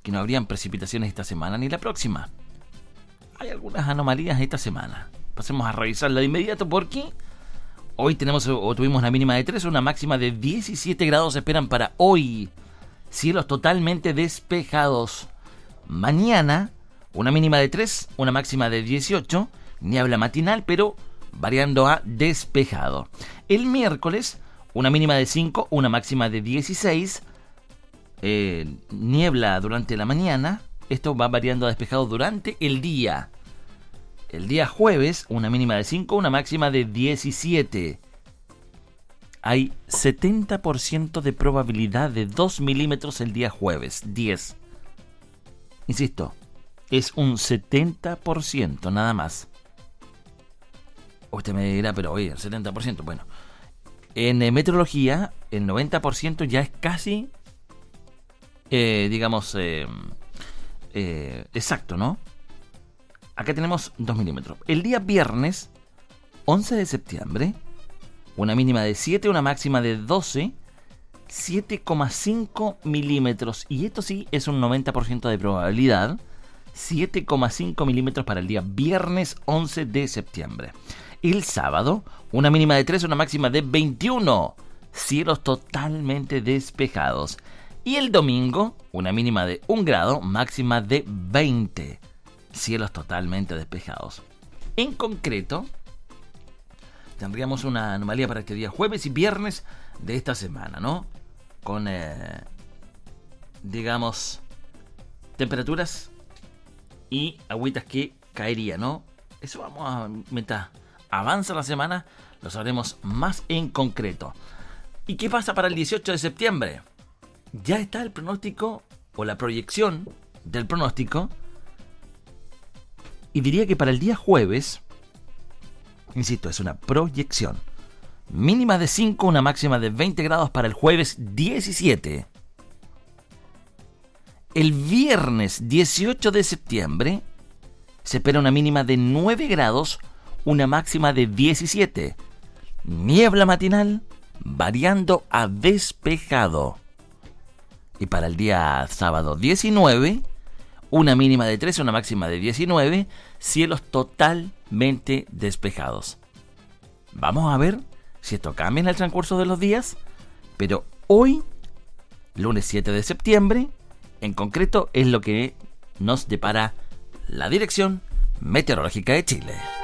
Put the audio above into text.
que no habrían precipitaciones esta semana ni la próxima. Hay algunas anomalías esta semana. Pasemos a revisarla de inmediato porque hoy tuvimos una mínima de 3, una máxima de 17 grados se esperan para hoy. Cielos totalmente despejados. Mañana, una mínima de 3, una máxima de 18, niebla matinal, pero variando a despejado. El miércoles, una mínima de 5, una máxima de 16, niebla durante la mañana. Esto va variando a despejado durante el día. El día jueves, una mínima de 5, una máxima de 17. Hay 70% de probabilidad de 2 milímetros el día jueves, 10. Insisto, es un 70% nada más. Usted me dirá, pero oye, el 70%, bueno. En meteorología, el 90% ya es casi, exacto, ¿no? Acá tenemos 2 milímetros. El día viernes, 11 de septiembre, una mínima de 7, una máxima de 12, 7,5 milímetros. Y esto sí es un 90% de probabilidad. 7,5 milímetros para el día viernes 11 de septiembre. El sábado, una mínima de 3, una máxima de 21. Cielos totalmente despejados. Y el domingo, una mínima de 1 grado, máxima de 20. Cielos totalmente despejados. En concreto, tendríamos una anomalía para este día jueves y viernes de esta semana, ¿no? Con, temperaturas y agüitas que caerían, ¿no? Eso vamos a... mientras avanza la semana, lo sabremos más en concreto. ¿Y qué pasa para el 18 de septiembre? Ya está el pronóstico o la proyección del pronóstico. Y diría que para el día jueves, insisto, es una proyección. Mínima de 5, una máxima de 20 grados para el jueves 17. El viernes 18 de septiembre se espera una mínima de 9 grados, una máxima de 17. Niebla matinal, variando a despejado. Y para el día sábado 19, una mínima de 13, una máxima de 19, cielos totalmente despejados. Vamos a ver si esto cambia en el transcurso de los días, pero hoy, lunes 7 de septiembre, en concreto es lo que nos depara la Dirección Meteorológica de Chile.